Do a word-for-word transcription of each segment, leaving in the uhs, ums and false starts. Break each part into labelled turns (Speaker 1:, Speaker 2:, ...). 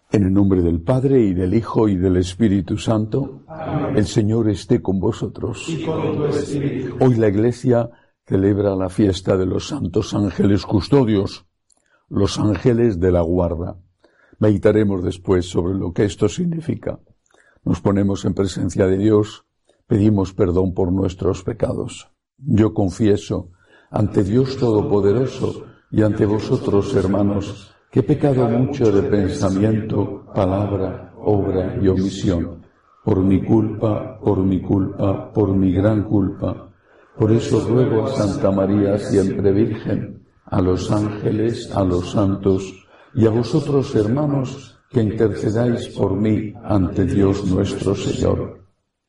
Speaker 1: En el nombre del Padre, y del Hijo, y del Espíritu Santo. Amén. El Señor esté con vosotros.
Speaker 2: Y con tu espíritu.
Speaker 1: Hoy la Iglesia celebra la fiesta de los santos ángeles custodios, los ángeles de la guarda. Meditaremos después sobre lo que esto significa. Nos ponemos en presencia de Dios, pedimos perdón por nuestros pecados. Yo confieso ante Dios Todopoderoso y ante vosotros, hermanos, que he pecado mucho de pensamiento, palabra, obra y omisión, por mi culpa, por mi culpa, por mi gran culpa. Por eso ruego a Santa María, siempre Virgen, a los ángeles, a los santos, y a vosotros, hermanos, que intercedáis por mí ante Dios nuestro Señor.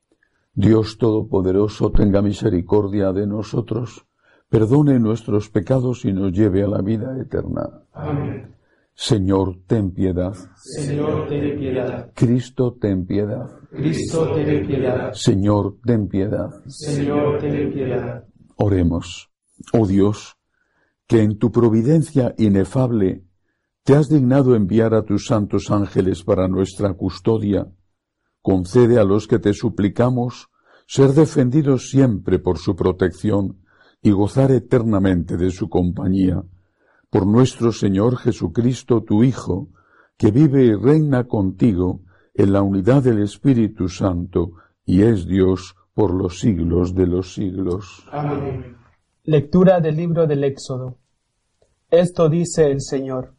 Speaker 1: Dios Todopoderoso tenga misericordia de nosotros, perdone nuestros pecados y nos lleve a la vida eterna.
Speaker 2: Amén.
Speaker 1: Señor, ten piedad.
Speaker 2: Señor, ten piedad.
Speaker 1: Cristo, ten piedad.
Speaker 2: Cristo, ten piedad.
Speaker 1: Señor, ten piedad.
Speaker 2: Señor, ten piedad.
Speaker 1: Oremos. Oh Dios, que en tu providencia inefable te has dignado enviar a tus santos ángeles para nuestra custodia, concede a los que te suplicamos ser defendidos siempre por su protección y gozar eternamente de su compañía. Por nuestro Señor Jesucristo, tu Hijo, que vive y reina contigo en la unidad del Espíritu Santo, y es Dios por los siglos de los siglos.
Speaker 2: Amén.
Speaker 3: Lectura del libro del Éxodo. Esto dice el Señor: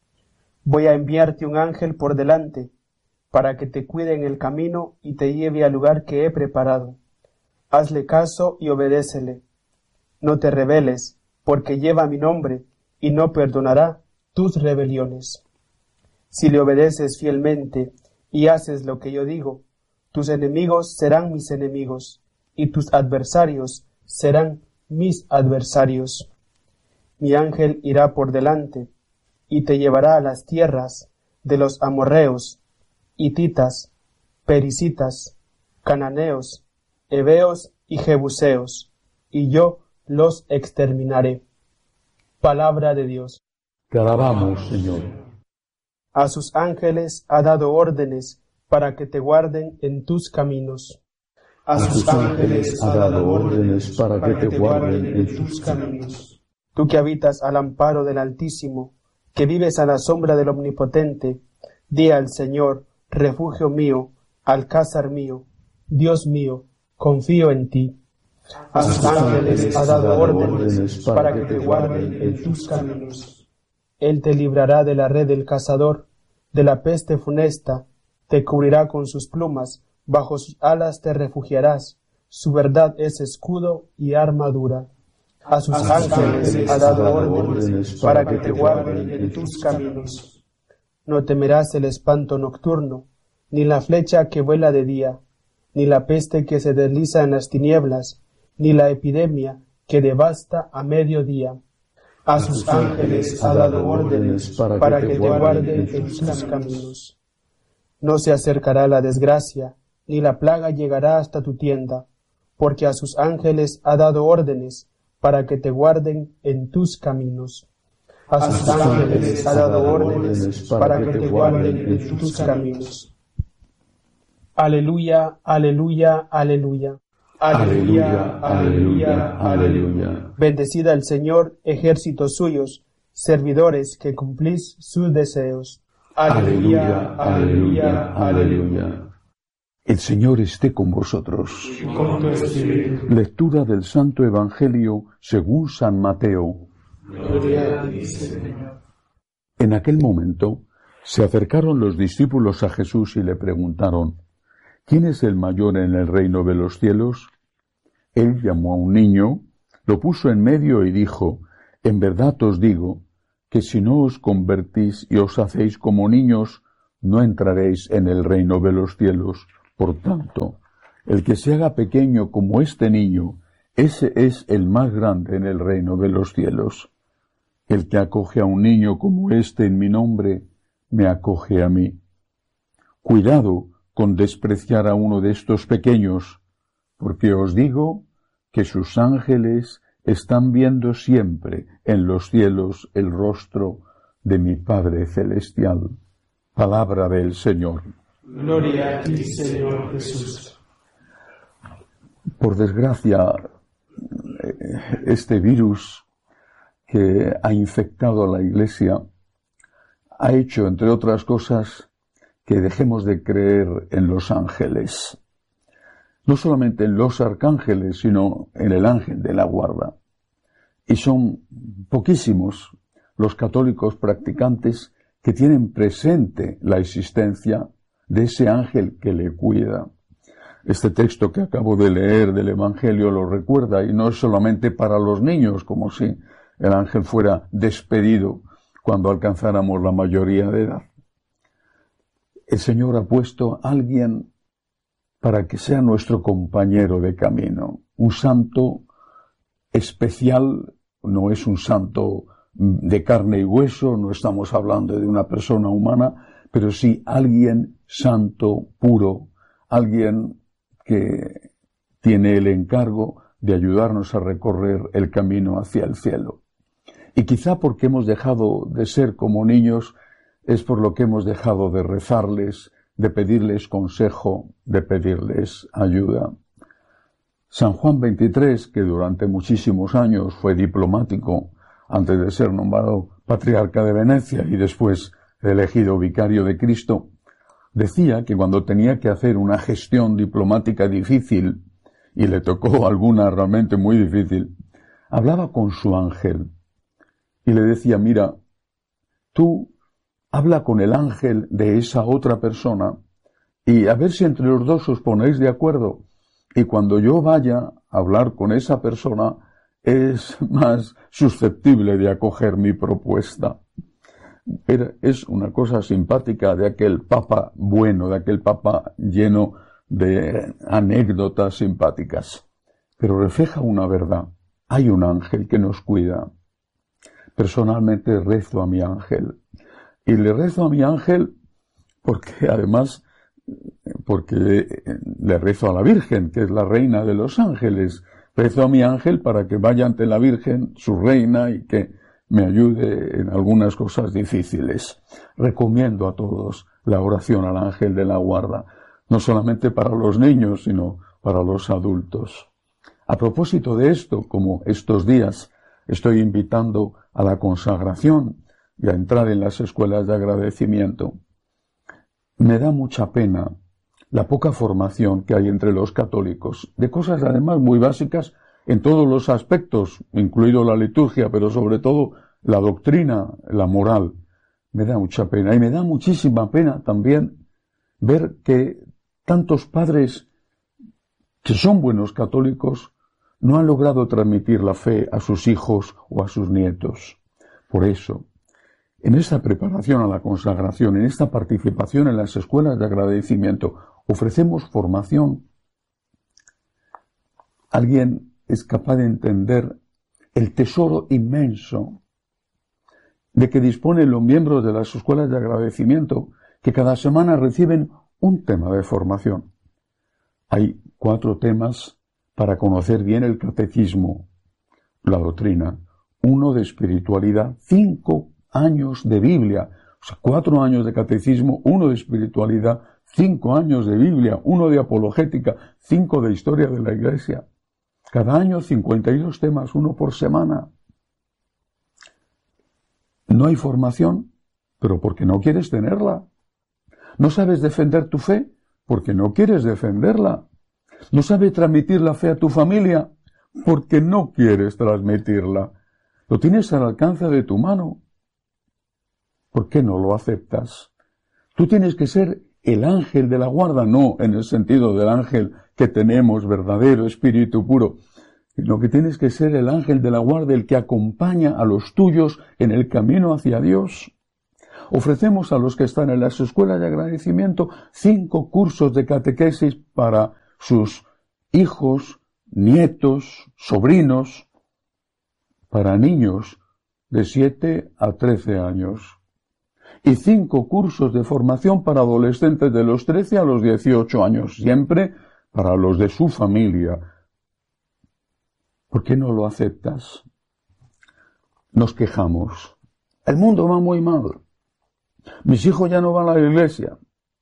Speaker 3: Voy a enviarte un ángel por delante, para que te cuide en el camino y te lleve al lugar que he preparado. Hazle caso y obedécele. No te rebeles, porque lleva mi nombre, y no perdonará tus rebeliones. Si le obedeces fielmente y haces lo que yo digo, tus enemigos serán mis enemigos, y tus adversarios serán mis adversarios. Mi ángel irá por delante, y te llevará a las tierras de los amorreos, hititas, perisitas, cananeos, heveos y jebuseos, y yo los exterminaré. Palabra de Dios.
Speaker 1: Te alabamos, Señor.
Speaker 3: A sus ángeles ha dado órdenes para que te guarden en tus caminos.
Speaker 2: A sus ángeles ha dado órdenes para que te guarden en tus caminos.
Speaker 3: Tú que habitas al amparo del Altísimo, que vives a la sombra del Omnipotente, di al Señor, refugio mío, alcázar mío, Dios mío, confío en ti. A sus ángeles ha dado órdenes para que te guarden en tus caminos. Él te librará de la red del cazador, de la peste funesta, te cubrirá con sus plumas, bajo sus alas te refugiarás, su verdad es escudo y armadura. A sus ángeles ha dado órdenes para que te guarden en tus caminos. No temerás el espanto nocturno, ni la flecha que vuela de día, ni la peste que se desliza en las tinieblas, ni la epidemia que devasta a mediodía. A sus ángeles ha dado órdenes para que te guarden en tus caminos. No se acercará la desgracia, ni la plaga llegará hasta tu tienda, porque a sus ángeles ha dado órdenes para que te guarden en tus caminos. A sus ángeles ha dado órdenes para que te guarden en tus caminos. Aleluya, aleluya, aleluya.
Speaker 1: Aleluya, aleluya, aleluya.
Speaker 3: Bendecida el Señor, ejércitos suyos, servidores que cumplís sus deseos.
Speaker 1: Aleluya, aleluya, aleluya. El Señor esté con vosotros.
Speaker 2: Y con tu espíritu.
Speaker 1: Lectura del Santo Evangelio según San Mateo.
Speaker 2: Gloria a ti, Señor.
Speaker 1: En aquel momento se acercaron los discípulos a Jesús y le preguntaron: ¿Quién es el mayor en el reino de los cielos? Él llamó a un niño, lo puso en medio y dijo: En verdad os digo que si no os convertís y os hacéis como niños, no entraréis en el reino de los cielos. Por tanto, el que se haga pequeño como este niño, ese es el más grande en el reino de los cielos. El que acoge a un niño como este en mi nombre, me acoge a mí. Cuidado con despreciar a uno de estos pequeños, porque os digo que sus ángeles están viendo siempre en los cielos el rostro de mi Padre Celestial. Palabra del Señor.
Speaker 3: Gloria a ti, Señor Jesús.
Speaker 1: Por desgracia, este virus que ha infectado a la Iglesia ha hecho, entre otras cosas, que dejemos de creer en los ángeles. No solamente en los arcángeles, sino en el ángel de la guarda. Y son poquísimos los católicos practicantes que tienen presente la existencia de ese ángel que le cuida. Este texto que acabo de leer del Evangelio lo recuerda, y no es solamente para los niños, como si el ángel fuera despedido cuando alcanzáramos la mayoría de edad. El Señor ha puesto a alguien para que sea nuestro compañero de camino, un santo especial. No es un santo de carne y hueso, no estamos hablando de una persona humana, pero sí alguien santo, puro, alguien que tiene el encargo de ayudarnos a recorrer el camino hacia el cielo. Y quizá porque hemos dejado de ser como niños, es por lo que hemos dejado de rezarles, de pedirles consejo, de pedirles ayuda. San Juan veintitrés, que durante muchísimos años fue diplomático, antes de ser nombrado patriarca de Venecia y después elegido vicario de Cristo, decía que cuando tenía que hacer una gestión diplomática difícil, y le tocó alguna realmente muy difícil, hablaba con su ángel y le decía: mira, tú habla con el ángel de esa otra persona y a ver si entre los dos os ponéis de acuerdo, y cuando yo vaya a hablar con esa persona es más susceptible de acoger mi propuesta. Pero es una cosa simpática de aquel papa bueno, de aquel papa lleno de anécdotas simpáticas. Pero refleja una verdad. Hay un ángel que nos cuida. Personalmente rezo a mi ángel. Y le rezo a mi ángel porque además, porque le rezo a la Virgen, que es la reina de los ángeles. Rezo a mi ángel para que vaya ante la Virgen, su reina, y que me ayude en algunas cosas difíciles. Recomiendo a todos la oración al ángel de la guarda, no solamente para los niños, sino para los adultos. A propósito de esto, como estos días estoy invitando a la consagración y a entrar en las escuelas de agradecimiento, me da mucha pena la poca formación que hay entre los católicos, de cosas además muy básicas en todos los aspectos, incluido la liturgia, pero sobre todo la doctrina, la moral. Me da mucha pena. Y me da muchísima pena también ver que tantos padres que son buenos católicos no han logrado transmitir la fe a sus hijos o a sus nietos. Por eso, en esta preparación a la consagración, en esta participación en las escuelas de agradecimiento, ofrecemos formación. Alguien es capaz de entender el tesoro inmenso de que disponen los miembros de las escuelas de agradecimiento, que cada semana reciben un tema de formación. Hay cuatro temas para conocer bien el catecismo, la doctrina, uno de espiritualidad, cinco años de Biblia, o sea, cuatro años de catecismo, uno de espiritualidad, cinco años de Biblia, uno de apologética, cinco de historia de la Iglesia. Cada año cincuenta y dos temas, uno por semana. No hay formación, pero porque no quieres tenerla. No sabes defender tu fe, porque no quieres defenderla. No sabes transmitir la fe a tu familia, porque no quieres transmitirla. Lo tienes al alcance de tu mano. ¿Por qué no lo aceptas? Tú tienes que ser el ángel de la guarda, no en el sentido del ángel que tenemos, verdadero, espíritu puro, sino que tienes que ser el ángel de la guarda, el que acompaña a los tuyos en el camino hacia Dios. Ofrecemos a los que están en las escuelas de agradecimiento cinco cursos de catequesis para sus hijos, nietos, sobrinos, para niños de siete a trece años. Y cinco cursos de formación para adolescentes de los trece a los dieciocho años, siempre para los de su familia. ¿Por qué no lo aceptas? Nos quejamos. El mundo va muy mal. Mis hijos ya no van a la iglesia.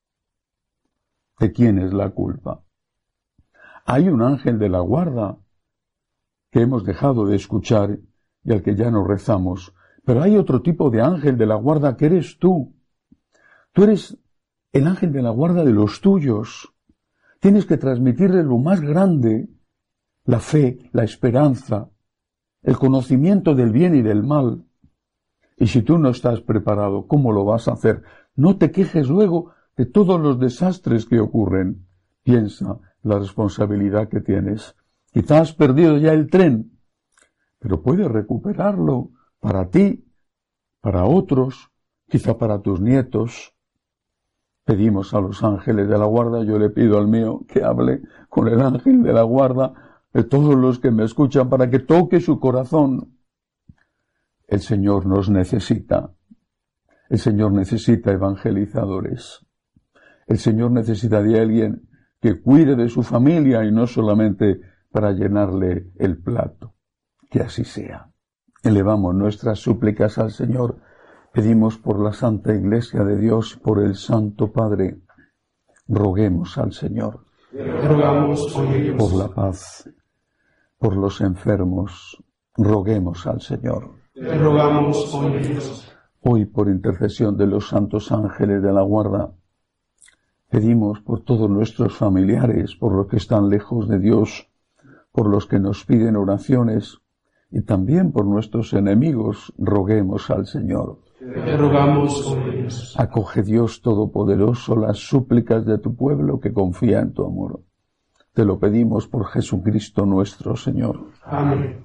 Speaker 1: ¿De quién es la culpa? Hay un ángel de la guarda que hemos dejado de escuchar y al que ya no rezamos. Pero hay otro tipo de ángel de la guarda que eres tú. Tú eres el ángel de la guarda de los tuyos. Tienes que transmitirles lo más grande, la fe, la esperanza, el conocimiento del bien y del mal. Y si tú no estás preparado, ¿cómo lo vas a hacer? No te quejes luego de todos los desastres que ocurren. Piensa la responsabilidad que tienes. Quizás has perdido ya el tren, pero puedes recuperarlo para ti, para otros, quizá para tus nietos. Pedimos a los ángeles de la guarda, yo le pido al mío que hable con el ángel de la guarda de todos los que me escuchan para que toque su corazón. El Señor nos necesita. El Señor necesita evangelizadores. El Señor necesita de alguien que cuide de su familia y no solamente para llenarle el plato. Que así sea. Elevamos nuestras súplicas al Señor. Pedimos por la Santa Iglesia de Dios, por el Santo Padre. Roguemos al Señor.
Speaker 3: Rogamos por ellos.
Speaker 1: Por la paz, por los enfermos. Roguemos al Señor.
Speaker 3: Rogamos por ellos.
Speaker 1: Hoy, por intercesión de los santos ángeles de la guarda, pedimos por todos nuestros familiares, por los que están lejos de Dios, por los que nos piden oraciones, y también por nuestros enemigos. Roguemos al Señor.
Speaker 3: Te rogamos por ellos.
Speaker 1: Acoge, Dios Todopoderoso, las súplicas de tu pueblo que confía en tu amor. Te lo pedimos por Jesucristo nuestro Señor.
Speaker 3: Amén.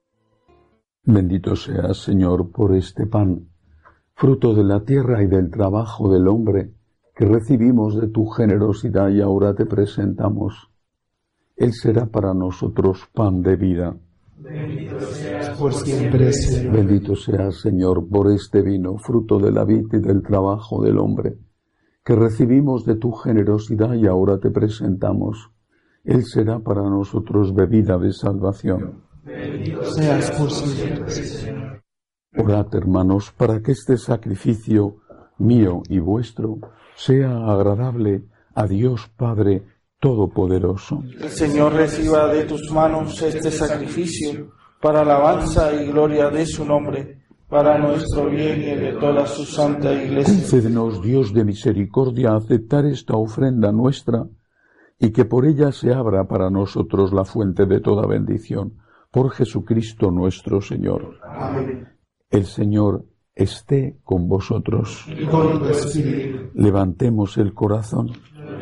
Speaker 1: Bendito seas, Señor, por este pan, fruto de la tierra y del trabajo del hombre, que recibimos de tu generosidad y ahora te presentamos. Él será para nosotros pan de vida.
Speaker 3: Bendito seas por siempre, Señor.
Speaker 1: Bendito seas, Señor, por este vino, fruto de la vid y del trabajo del hombre, que recibimos de tu generosidad y ahora te presentamos. Él será para nosotros bebida de salvación.
Speaker 3: Bendito seas por siempre, Señor.
Speaker 1: Orad, hermanos, para que este sacrificio mío y vuestro sea agradable a Dios Padre Todopoderoso.
Speaker 4: El Señor reciba de tus manos este sacrificio para alabanza y gloria de su nombre, para nuestro bien y de toda su santa Iglesia.
Speaker 1: Concédenos, Dios de misericordia, aceptar esta ofrenda nuestra y que por ella se abra para nosotros la fuente de toda bendición. Por Jesucristo nuestro Señor.
Speaker 3: Amén.
Speaker 1: El Señor esté con vosotros.
Speaker 3: Y con tu espíritu.
Speaker 1: Levantemos el corazón.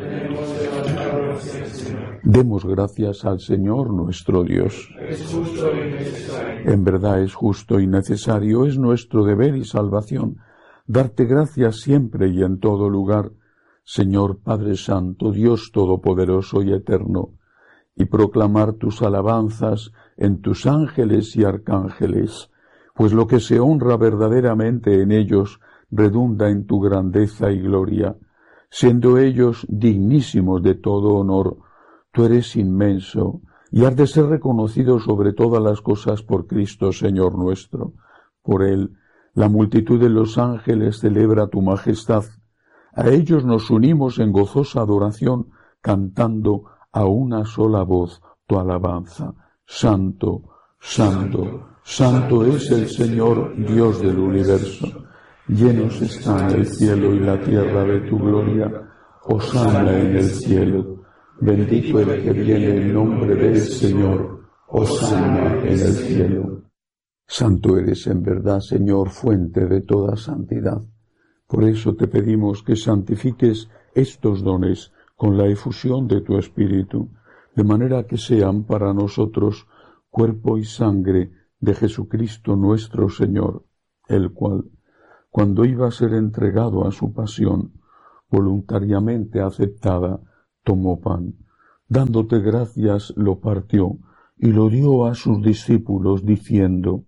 Speaker 1: Demos gracias al Señor nuestro Dios.
Speaker 3: Es justo y necesario.
Speaker 1: En verdad es justo y necesario, es nuestro deber y salvación, darte gracias siempre y en todo lugar, Señor Padre Santo, Dios Todopoderoso y Eterno, y proclamar tus alabanzas en tus ángeles y arcángeles, pues lo que se honra verdaderamente en ellos redunda en tu grandeza y gloria, siendo ellos dignísimos de todo honor. Tú eres inmenso, y has de ser reconocido sobre todas las cosas por Cristo, Señor nuestro. Por Él, la multitud de los ángeles celebra tu majestad. A ellos nos unimos en gozosa adoración, cantando a una sola voz tu alabanza. Santo, santo, santo es el Señor, Dios del universo. Llenos están el cielo y la tierra de tu gloria. Hosana en el cielo. Bendito el que viene en nombre del Señor. Hosana en el cielo. Santo eres en verdad, Señor, fuente de toda santidad. Por eso te pedimos que santifiques estos dones con la efusión de tu Espíritu, de manera que sean para nosotros cuerpo y sangre de Jesucristo nuestro Señor, el cual, cuando iba a ser entregado a su pasión, voluntariamente aceptada, tomó pan, dándote gracias lo partió y lo dio a sus discípulos, diciendo: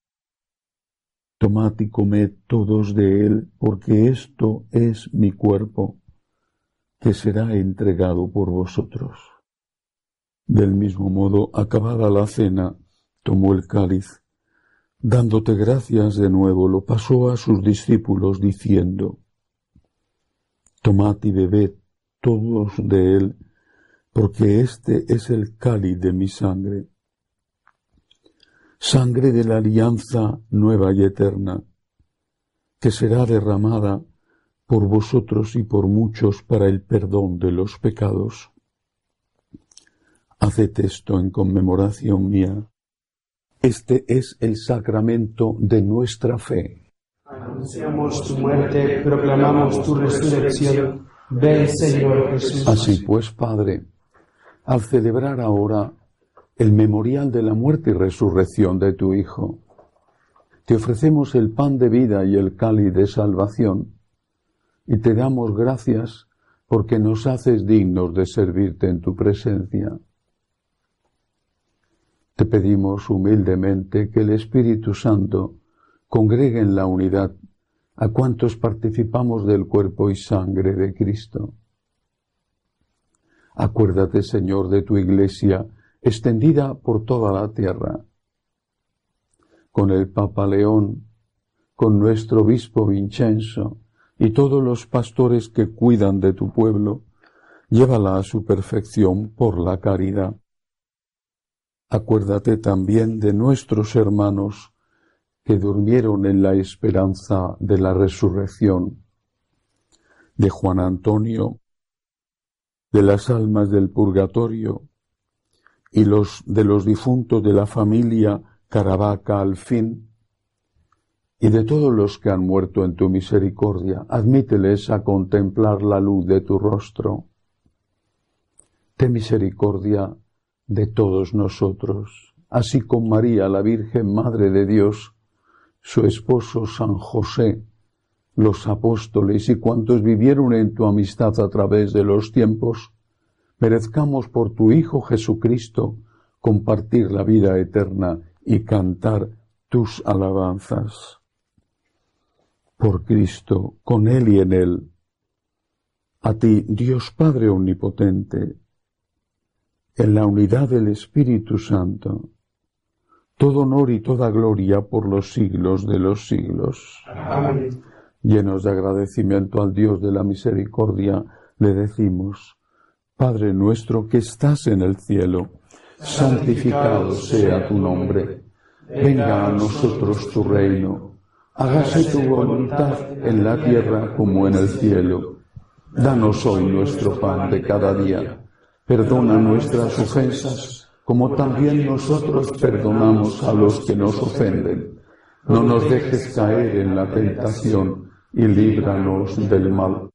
Speaker 1: Tomad y comed todos de él, porque esto es mi cuerpo, que será entregado por vosotros. Del mismo modo, acabada la cena, tomó el cáliz, dándote gracias de nuevo, lo pasó a sus discípulos, diciendo: Tomad y bebed todos de él, porque este es el cáliz de mi sangre, sangre de la alianza nueva y eterna, que será derramada por vosotros y por muchos para el perdón de los pecados. Haced esto en conmemoración mía. Este es el sacramento de nuestra fe.
Speaker 3: Anunciamos tu muerte, proclamamos tu resurrección. Ven, Señor Jesús.
Speaker 1: Así pues, Padre, al celebrar ahora el memorial de la muerte y resurrección de tu Hijo, te ofrecemos el pan de vida y el cáliz de salvación, y te damos gracias porque nos haces dignos de servirte en tu presencia. Te pedimos humildemente que el Espíritu Santo congregue en la unidad a cuantos participamos del cuerpo y sangre de Cristo. Acuérdate, Señor, de tu Iglesia extendida por toda la tierra, con el Papa León, con nuestro obispo Vincenzo y todos los pastores que cuidan de tu pueblo, llévala a su perfección por la caridad. Acuérdate también de nuestros hermanos que durmieron en la esperanza de la resurrección, de Juan Antonio, de las almas del purgatorio y los de los difuntos de la familia Caravaca Alfín, y de todos los que han muerto en tu misericordia. Admíteles a contemplar la luz de tu rostro. Ten misericordia de todos nosotros, así con María, la Virgen Madre de Dios, su esposo San José, los apóstoles y cuantos vivieron en tu amistad a través de los tiempos, merezcamos por tu Hijo Jesucristo compartir la vida eterna y cantar tus alabanzas. Por Cristo, con Él y en Él, a ti, Dios Padre Omnipotente, en la unidad del Espíritu Santo, todo honor y toda gloria por los siglos de los siglos.
Speaker 3: Amén.
Speaker 1: Llenos de agradecimiento al Dios de la misericordia, le decimos: Padre nuestro que estás en el cielo, santificado sea tu nombre. Venga a nosotros tu reino. Hágase tu voluntad en la tierra como en el cielo. Danos hoy nuestro pan de cada día. Perdona nuestras ofensas, como también nosotros perdonamos a los que nos ofenden. No nos dejes caer en la tentación y líbranos del mal.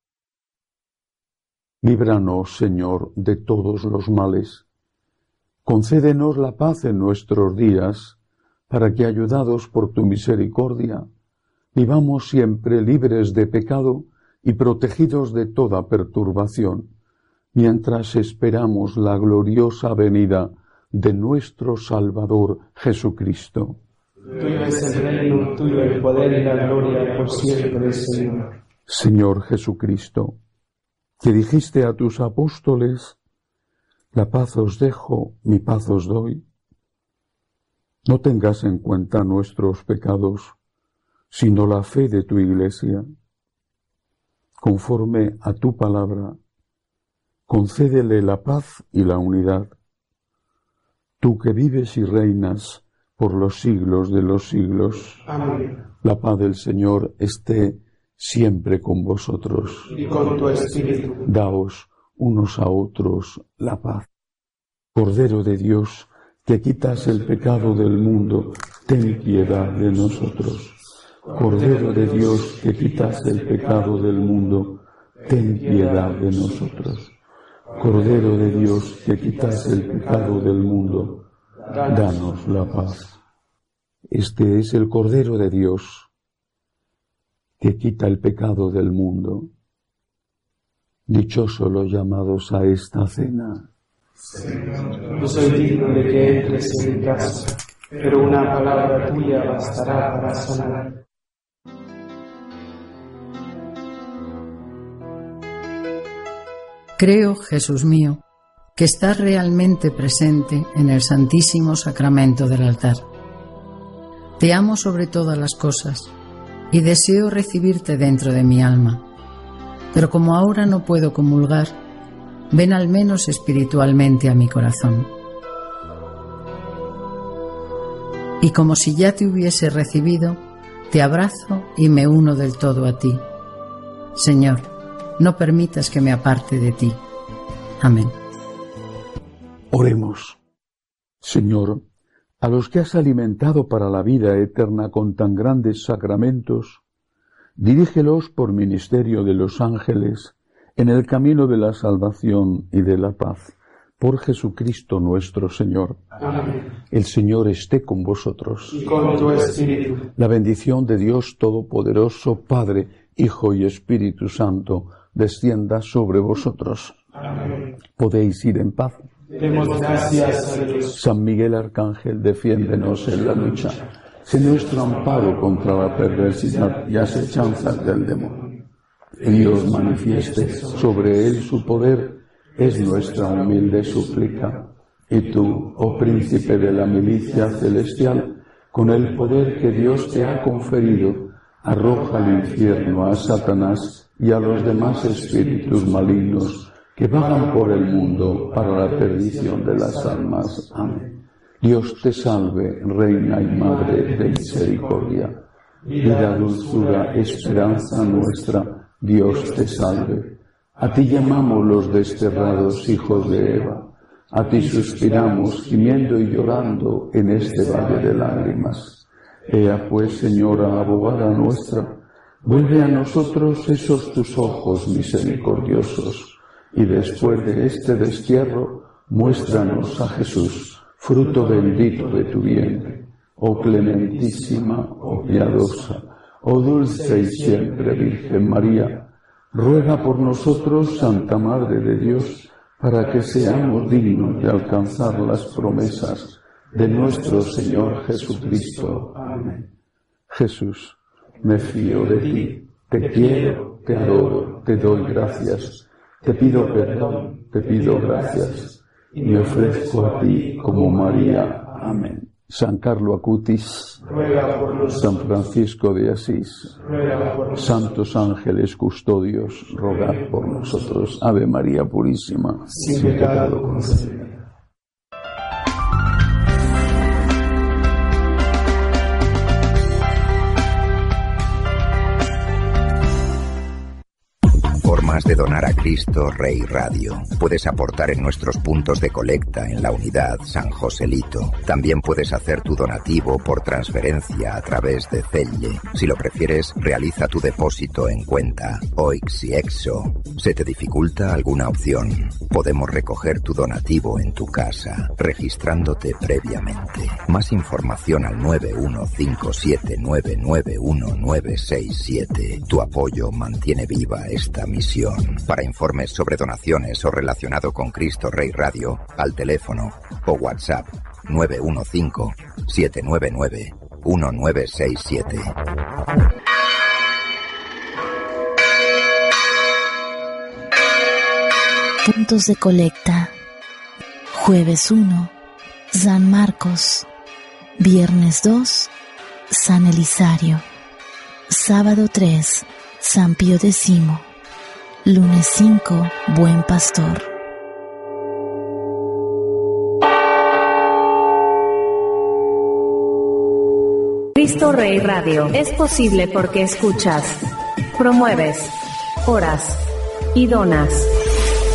Speaker 1: Líbranos, Señor, de todos los males. Concédenos la paz en nuestros días, para que, ayudados por tu misericordia, vivamos siempre libres de pecado y protegidos de toda perturbación, mientras esperamos la gloriosa venida de nuestro Salvador Jesucristo.
Speaker 3: Tuyo es el reino, tuyo el poder y la gloria por siempre, Señor.
Speaker 1: Señor Jesucristo, que dijiste a tus apóstoles: la paz os dejo, mi paz os doy. No tengas en cuenta nuestros pecados, sino la fe de tu Iglesia. Conforme a tu palabra, concédele la paz y la unidad. Tú que vives y reinas por los siglos de los siglos.
Speaker 3: Amén.
Speaker 1: La paz del Señor esté siempre con vosotros.
Speaker 3: Y con tu espíritu.
Speaker 1: Daos unos a otros la paz. Cordero de Dios, que quitas el pecado del mundo, ten piedad de nosotros. Cordero de Dios, que quitas el pecado del mundo, ten piedad de nosotros. Cordero de Dios, que quitas el pecado del mundo, danos la paz. Este es el Cordero de Dios, que quita el pecado del mundo. Dichosos los llamados a esta cena.
Speaker 3: Señor, no soy digno de que entres en mi casa, pero una palabra tuya bastará para sanar.
Speaker 5: Creo, Jesús mío, que estás realmente presente en el Santísimo Sacramento del altar. Te amo sobre todas las cosas y deseo recibirte dentro de mi alma. pero como ahora no puedo comulgar, ven al menos espiritualmente a mi corazón. Y como si ya te hubiese recibido, te abrazo y me uno del todo a ti. Señor, no permitas que me aparte de ti. Amén.
Speaker 1: Oremos. Señor, a los que has alimentado para la vida eterna con tan grandes sacramentos, dirígelos por ministerio de los ángeles en el camino de la salvación y de la paz. Por Jesucristo nuestro Señor.
Speaker 3: Amén.
Speaker 1: El Señor esté con vosotros.
Speaker 3: Y con tu espíritu.
Speaker 1: La bendición de Dios Todopoderoso, Padre, Hijo y Espíritu Santo, descienda sobre vosotros.
Speaker 3: Amén.
Speaker 1: Podéis ir en paz.
Speaker 3: Demos gracias a Dios.
Speaker 1: San Miguel Arcángel, defiéndenos en la lucha. Sé nuestro amparo contra la perversidad y asechanzas del demonio. Que Dios manifieste sobre él su poder, es nuestra humilde súplica. Y tú, oh príncipe de la milicia celestial, con el poder que Dios te ha conferido, arroja al infierno a Satanás y a los demás espíritus malignos que vagan por el mundo para la perdición de las almas. Amén. Dios te salve, Reina y Madre de misericordia, vida, dulzura, esperanza nuestra. Dios te salve. A ti llamamos los desterrados hijos de Eva, a ti suspiramos, gimiendo y llorando en este valle de lágrimas. Ea pues, Señora, abogada nuestra, vuelve a nosotros esos tus ojos misericordiosos, y después de este destierro, muéstranos a Jesús, fruto bendito de tu vientre. Oh clementísima, oh piadosa, oh dulce y siempre Virgen María, ruega por nosotros, Santa Madre de Dios, para que seamos dignos de alcanzar las promesas de nuestro Señor Jesucristo. Amén. Jesús, me fío de ti, te quiero, te adoro, te doy gracias, te pido perdón, te pido gracias, y me ofrezco a ti como María. Amén. San Carlo Acutis,
Speaker 3: Ruega por nosotros.
Speaker 1: San Francisco de Asís,
Speaker 3: Ruega por nosotros.
Speaker 1: Santos ángeles custodios, rogad por nosotros. Ave María Purísima,
Speaker 3: Sin pecado concebida.
Speaker 6: Formas de donar a Cristo Rey Radio. Puedes aportar en nuestros puntos de colecta en la unidad San Joselito. También puedes hacer tu donativo por transferencia a través de Zelle. Si lo prefieres, realiza tu depósito en cuenta Oix y Exo. ¿Se te dificulta alguna opción? Podemos recoger tu donativo en tu casa, registrándote previamente. Más información al nueve uno cinco siete nueve nueve uno nueve seis siete. Tu apoyo mantiene viva esta misión. Para informes sobre donaciones o relacionado con Cristo Rey Radio, al teléfono o WhatsApp nueve uno cinco siete nueve nueve uno nueve seis siete.
Speaker 7: Puntos de colecta. Jueves uno, San Marcos. Viernes dos, San Elisario. Sábado tres, San Pío X. Lunes cinco, Buen Pastor.
Speaker 8: Cristo Rey Radio es posible porque escuchas, promueves, oras y donas.